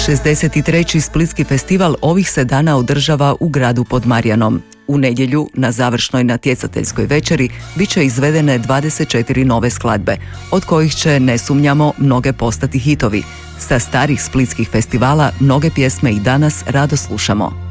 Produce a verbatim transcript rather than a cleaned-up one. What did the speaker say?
šezdeset treći Splitski festival ovih se dana održava u gradu pod Marjanom. U nedjelju, na završnoj natjecateljskoj večeri, bit će izvedene dvadeset četiri nove skladbe, od kojih će, ne sumnjamo, mnoge postati hitovi. Sa starih splitskih festivala mnoge pjesme i danas rado slušamo.